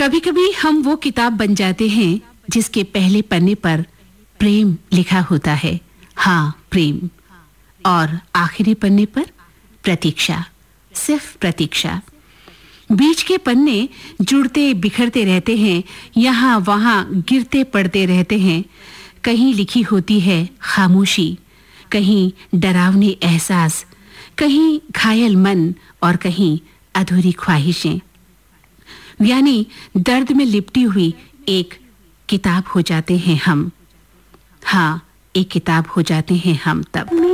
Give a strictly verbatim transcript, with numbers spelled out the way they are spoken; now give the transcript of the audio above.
कभी-कभी हम वो किताब बन जाते हैं जिसके पहले पन्ने पर प्रेम लिखा होता है। हाँ, प्रेम। और आखिरी पन्ने पर प्रतीक्षा, सिर्फ प्रतीक्षा। बीच के पन्ने जुड़ते बिखरते रहते हैं, यहाँ वहाँ गिरते पड़ते रहते हैं। कहीं लिखी होती है खामोशी, कहीं डरावने एहसास, कहीं घायल मन और कहीं अधूरी ख्वाहिशें। यानी दर्द में लिपटी हुई एक किताब हो जाते हैं हम। हाँ, एक किताब हो जाते हैं हम तब।